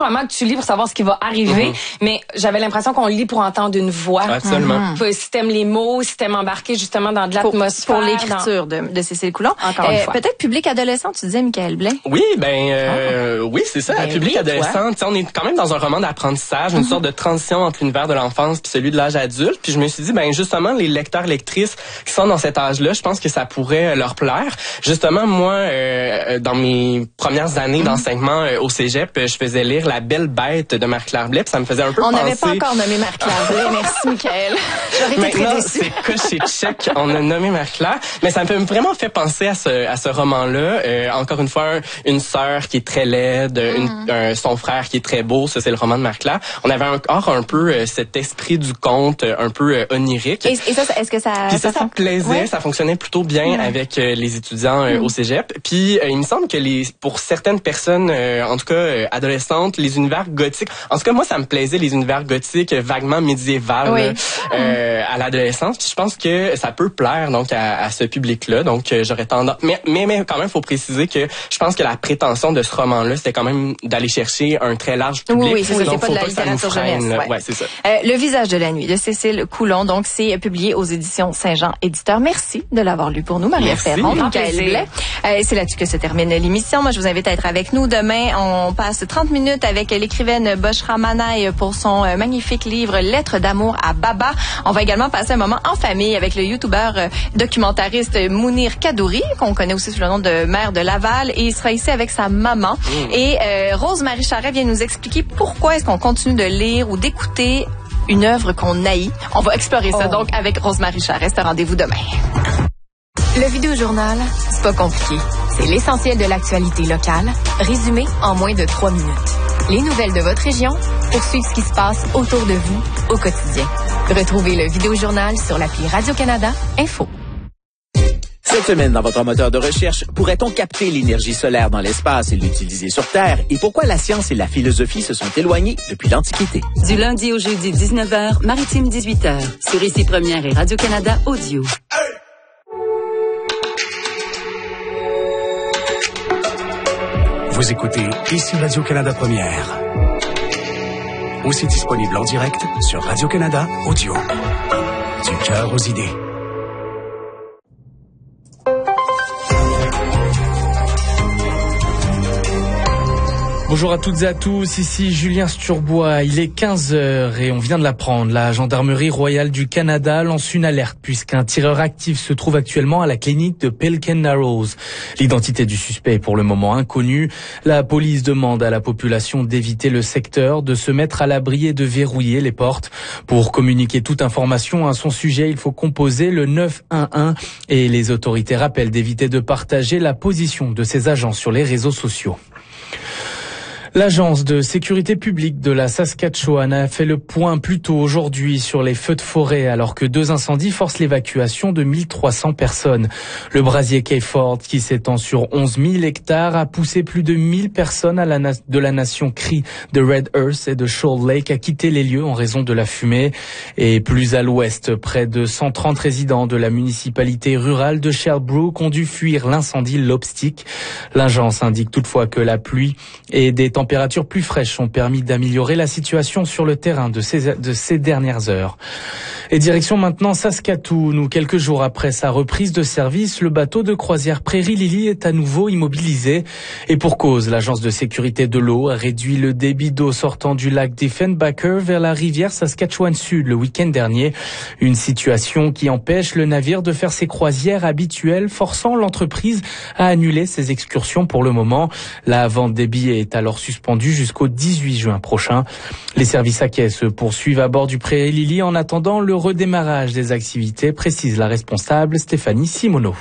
vraiment que tu lis pour savoir ce qui va arriver, mais j'avais l'impression qu'on lit pour entendre une voix. Absolument. Si t'aimes les mots, si t'aimes embarquer justement dans de l'atmosphère. Pour l'écriture de Cécile Coulon. Encore une fois. Peut-être public adolescent, tu disais, Michael Blais. Oui, oui, c'est ça. Public adolescent, on est quand même dans un roman d'apprentissage, une sorte de transition entre l'univers de l'enfance puis celui de l'âge adulte. Puis je me suis dit, justement, les lecteurs, lectrices qui sont dans cet âge-là, je pense que ça pourrait leur plaire. Justement, moi, dans mes premières années d'enseignement au cégep, je faisais lire La Belle Bête de Marie-Claire Blais, puis ça me faisait un peu penser... On n'avait pas encore nommé Marie-Claire Blais. Merci, Michael. J'aurais été très déçue. C'est coché check. On a nommé Marie-Claire. Mais ça me fait vraiment fait penser à ce roman-là. Encore une fois, une sœur qui est très laide, son frère qui est très beau. Ça, c'est le roman de Marie-Claire. On avait encore un peu cet esprit du conte, un peu onirique. Et ça, est-ce que ça... Puis ça plaisait. Ça fonctionnait plutôt bien avec les étudiants au cégep. Puis il me semble que pour certaines personnes, en tout cas adolescentes, les univers gothiques... En tout cas, moi, ça me plaisait, les univers gothiques vaguement médiévales à l'adolescence. Puis je pense que ça peut plaire donc à ce public-là. Donc j'aurais tendance... Mais quand même, il faut préciser que je pense que la prétention de ce roman-là, c'était quand même d'aller chercher un très large public. Oui, c'est ça. C'est pas de la littérature jeunesse. Ouais, c'est ça. Le visage de la nuit de Cécile Coulon. Donc, c'est publié aux éditions Saint-Jean Éditeur. Merci de l'avoir lu pour nous, Maria Ferrand, Michael Blais. C'est là-dessus que se termine l'émission. Moi, je vous invite à être avec nous demain. On passe 30 minutes avec l'écrivaine Boshra Manaï pour son magnifique livre Lettres d'amour à Baba. On va également passer un moment en famille avec le youtubeur documentariste Mounir Kadouri, qu'on connaît aussi sous le nom de maire de Laval, et il sera ici avec sa maman. Et Rose-Marie Charret vient nous expliquer pourquoi est-ce qu'on continue de lire ou d'écouter une œuvre qu'on haït. On va explorer ça donc avec Rose-Marie Charret. C'est un rendez-vous demain. Le Vidéojournal, c'est pas compliqué. C'est l'essentiel de l'actualité locale, résumé en moins de 3 minutes. Les nouvelles de votre région pour suivre ce qui se passe autour de vous au quotidien. Retrouvez le Vidéojournal sur l'appli Radio-Canada Info. Cette semaine, dans votre moteur de recherche, pourrait-on capter l'énergie solaire dans l'espace et l'utiliser sur Terre? Et pourquoi la science et la philosophie se sont éloignées depuis l'Antiquité? Du lundi au jeudi, 19h, Maritime 18h, sur Ici Première et Radio-Canada Audio. Vous écoutez Ici Radio-Canada Première. Aussi disponible en direct sur Radio-Canada Audio. Du cœur aux idées. Bonjour à toutes et à tous, ici Julien Sturbois, il est 15h et on vient de l'apprendre. La Gendarmerie royale du Canada lance une alerte puisqu'un tireur actif se trouve actuellement à la clinique de Pelican Narrows. L'identité du suspect est pour le moment inconnue. La police demande à la population d'éviter le secteur, de se mettre à l'abri et de verrouiller les portes. Pour communiquer toute information à son sujet, il faut composer le 911 et les autorités rappellent d'éviter de partager la position de ces agents sur les réseaux sociaux. L'agence de sécurité publique de la Saskatchewan a fait le point plus tôt aujourd'hui sur les feux de forêt alors que 2 incendies forcent l'évacuation de 1300 personnes. Le brasier Kayford, qui s'étend sur 11 000 hectares, a poussé plus de 1000 personnes de la nation Cree de Red Earth et de Shoal Lake à quitter les lieux en raison de la fumée. Et plus à l'ouest, près de 130 résidents de la municipalité rurale de Sherbrooke ont dû fuir l'incendie Lobstick. L'agence indique toutefois que la pluie et des températures plus fraîches ont permis d'améliorer la situation sur le terrain de ces dernières heures. Et direction maintenant Saskatoon, où quelques jours après sa reprise de service, le bateau de croisière Prairie Lily est à nouveau immobilisé. Et pour cause, l'agence de sécurité de l'eau a réduit le débit d'eau sortant du lac Diefenbaker vers la rivière Saskatchewan Sud le week-end dernier. Une situation qui empêche le navire de faire ses croisières habituelles, forçant l'entreprise à annuler ses excursions pour le moment. La vente des billets est alors suspendue jusqu'au 18 juin prochain. Les services à quai se poursuivent à bord du Prairie Lily en attendant le redémarrage des activités, précise la responsable Stéphanie Simoneau.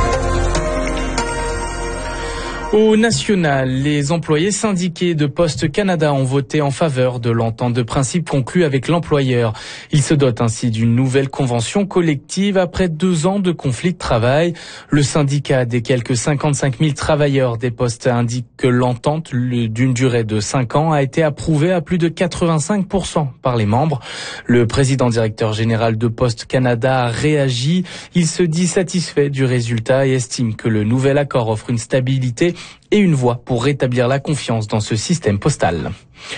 Au national, les employés syndiqués de Poste Canada ont voté en faveur de l'entente de principe conclue avec l'employeur. Ils se dotent ainsi d'une nouvelle convention collective après 2 ans de conflit de travail. Le syndicat des quelques 55 000 travailleurs des postes indique que l'entente d'une durée de 5 ans a été approuvée à plus de 85% par les membres. Le président directeur général de Poste Canada a réagi. Il se dit satisfait du résultat et estime que le nouvel accord offre une stabilité et une voie pour rétablir la confiance dans ce système postal.